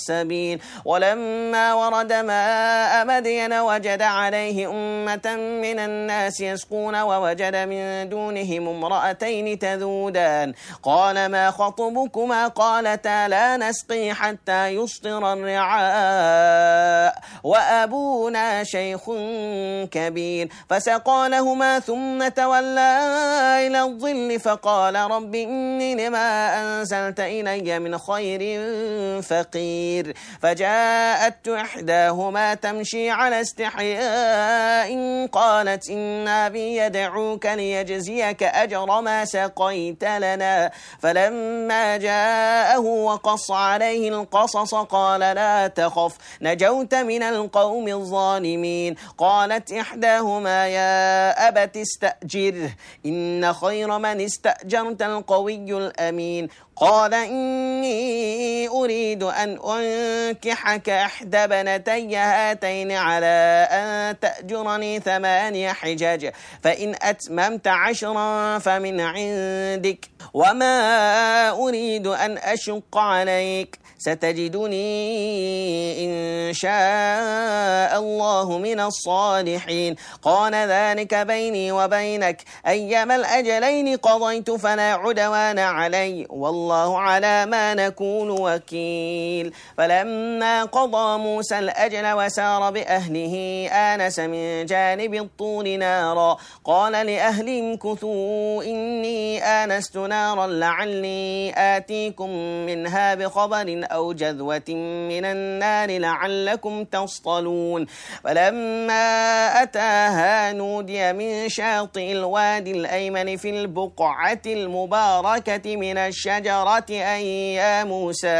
السبيل. ولما ورد ماء مدين وجد عليه أمة من الناس يسقون ووجد من دونهم امرأتين تذودان قال ما خطبكما قالتا لا نسقي حتى يصدر الرعاء وأبونا شيخ كبير فسقى لهما ثم تولى إلى الظل فقال رب إني لما أنزلت إلي من خير فقير. فجاءت إحداهما تمشي على استحياء قالت إن أبي يدعوك ليجزيك أجر ما سقيت لنا. فلما جاءه وقص عليه القصص قال لا تخف نجوت من القوم الظالمين. قالت إحداهما يا أبت استأجره إن خير من استأجرت القوي الأمين. قال إني أريد أن أنكحك إحدى بنتي هاتين على أن تأجرني 8 حجج فإن أتممت 10 فمن عندك وما أريد أن أشق عليك ستجدني إن شاء الله من الصالحين. قال ذلك بيني وبينك أيما الأجلين قضيت فلا عدوان علي والله على ما نكون وكيل. فلما قضى موسى الأجل وسار بأهله آنس من جانب الطور نارا قال لأهلهم كثوا إني آنست نارا لعلي آتيكم منها بخبر أو جذوة من النار لعلكم تصطلون. فلما أتاها نودي من شاطئ الوادي الأيمن في البقعة المباركة من الشجرة أن يا موسى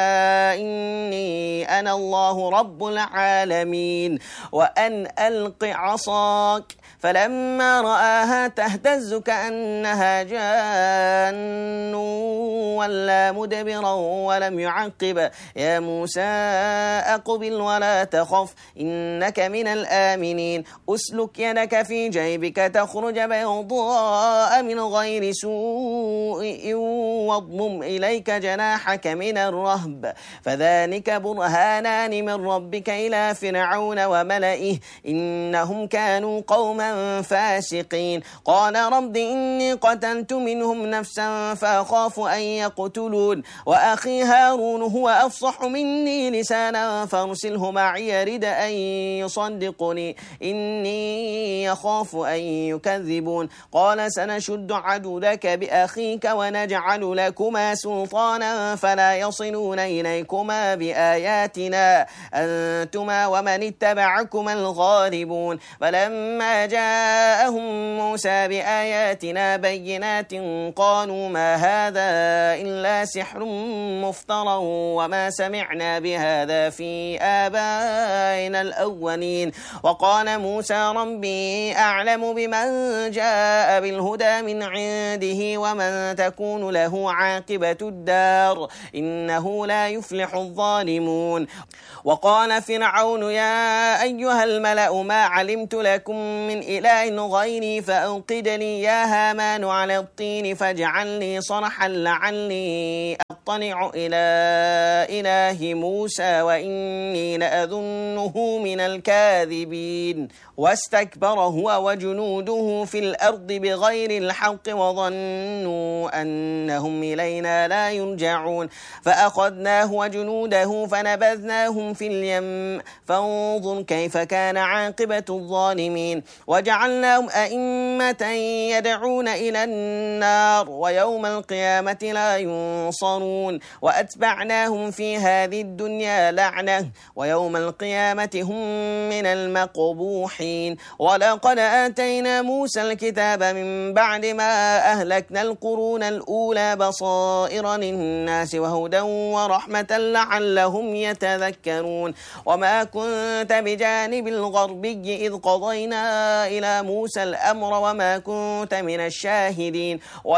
إني أنا الله رب العالمين وأن ألق عصاك. فلما رآها تهتز كأنها جان ولا مدبرا ولم يعقب يا موسى أقبل ولا تخف إنك من الآمنين. أسلك يدك في جيبك تخرج بيضاء من غير سوء واضمم إليك جناحك من الرهب فذلك برهانان من ربك إلى فرعون وملئه إنهم كانوا قوما فاسقين. قال رب إني قتلت منهم نفسا فأخاف أن يقتلون وأخي هارون هو أفصح مني لسانا فارسله معي يرد أن يصدقني إني يخاف أن يكذبون. قال سنشد عدودك بأخيك ونجعل لكما سلطانا فلا يصلون إليكما بآياتنا أنتما ومن اتبعكما الغالبون. فلما جاءهم موسى بآياتنا بينات قالوا ما هذا إلا سحر مفترى وما سمعنا بهذا في آبائنا الأولين. وقال موسى ربي أعلم بمن جاء بالهدى من عنده ومن تكون له عاقبة الدار إنه لا يفلح الظالمون. وقال فرعون يا أيها الملأ ما علمت لكم من إله غيري فأوقد لي يا هامان على الطين فاجعل لي صرحا لعلي أطلع إلى إله موسى وإني لأظنه من الكاذبين. واستكبر هو وجنوده في الأرض بغير الحق وظنوا أنهم إلينا لا يرجعون فأخذناه وجنوده فنبذناهم في اليم فانظر كيف كان عاقبة الظالمين. وجعلناهم أئمة يدعون إلى النار ويوم القيامة لا ينصرون وأتبعناهم في هذه الدنيا لعنة ويوم القيامة هم من المقبوحين. ولقد آتينا موسى الكتاب من بعد ما أهلكنا القرون الأولى بصائر للناس وهدى ورحمة لعلهم يتذكرون. وما كنت بجانب الغربي إذ قضينا إلى موسى الأمر وما كنت من الشاهدين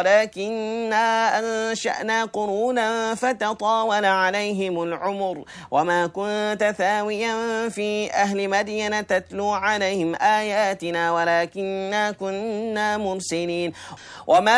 ولكننا أنشأنا قرونا فتطاول عليهم العمر وما كنت ثاويا في أهل مدين تتلو عليهم آياتنا ولكننا كنا مرسلين. وما